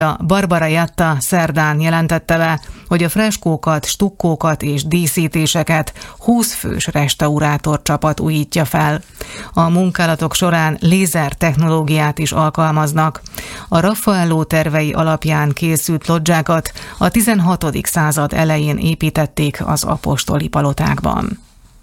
Barbara Jatta szerdán jelentette be, hogy a freskókat, stukkókat és díszítéseket 20 fős restaurátorcsapat újítja fel. A munkálatok során lézer technológiát is alkalmaznak. A Raffaello tervei alapján készült lodzsákat a 16. század elején építették az apostoli palotákban.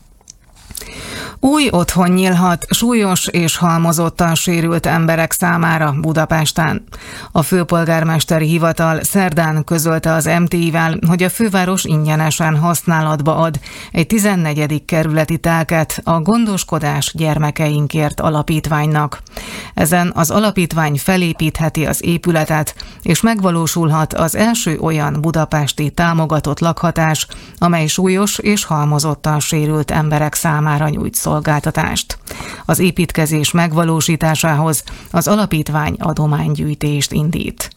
Új otthon nyílhat súlyos és halmozottan sérült emberek számára Budapesten. A főpolgármesteri hivatal szerdán közölte az MTI-vel, hogy a főváros ingyenesen használatba ad egy 14. kerületi telket a Gondoskodás gyermekeinkért alapítványnak. Ezen az alapítvány felépítheti az épületet, és megvalósulhat az első olyan budapesti támogatott lakhatás, amely súlyos és halmozottan sérült emberek számára nyújt szolgáltatást. Az építkezés megvalósításához az alapítvány adománygyűjtést indít.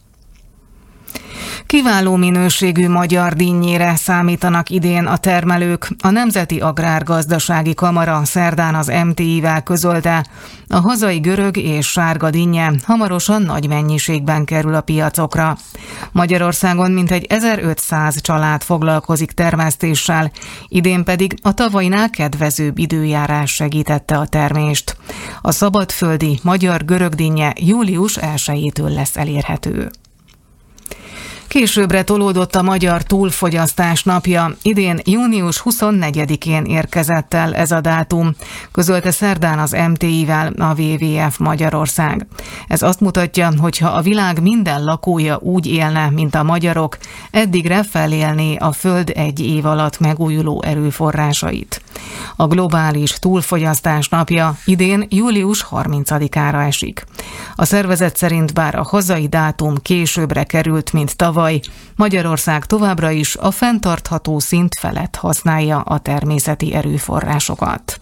Kiváló minőségű magyar dinnyére számítanak idén a termelők. A Nemzeti Agrárgazdasági Kamara szerdán az MTI-vel közölte, a hazai görög és sárga dinnye hamarosan nagy mennyiségben kerül a piacokra. Magyarországon mintegy 1500 család foglalkozik termesztéssel, idén pedig a tavainál kedvezőbb időjárás segítette a termést. A szabadföldi magyar görög dinnye július 1-től lesz elérhető. Későbbre tolódott a magyar túlfogyasztás napja. Idén június 24-én érkezett el ez a dátum, közölte szerdán az MTI-vel a WWF Magyarország. Ez azt mutatja, hogy ha a világ minden lakója úgy élne, mint a magyarok, eddigre felélné a Föld egy év alatt megújuló erőforrásait. A globális túlfogyasztás napja idén július 30-ára esik. A szervezet szerint bár a hazai dátum későbbre került, mint tavaly, Magyarország továbbra is a fenntartható szint felett használja a természeti erőforrásokat.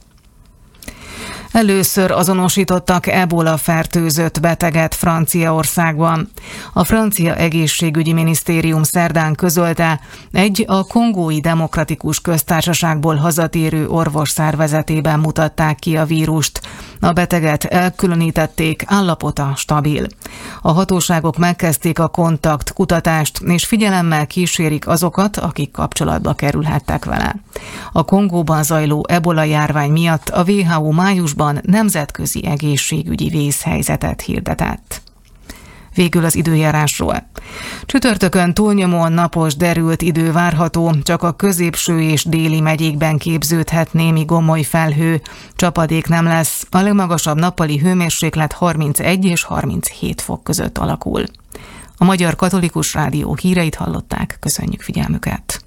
Először azonosítottak ebola fertőzött beteget Franciaországban. A francia egészségügyi minisztérium szerdán közölte, egy a Kongói Demokratikus Köztársaságból hazatérő orvos szervezetében mutatták ki a vírust. A beteget elkülönítették, állapota stabil. A hatóságok megkezdték a kontaktkutatást, és figyelemmel kísérik azokat, akik kapcsolatba kerülhettek vele. A Kongóban zajló ebola járvány miatt a WHO májusban nemzetközi egészségügyi vészhelyzetet hirdetett. Végül az időjárásról. Csütörtökön túlnyomóan napos, derült idő várható, csak a középső és déli megyékben képződhet némi gomoly felhő, csapadék nem lesz, a legmagasabb nappali hőmérséklet 31 és 37 fok között alakul. A Magyar Katolikus Rádió híreit hallották, köszönjük figyelmüket!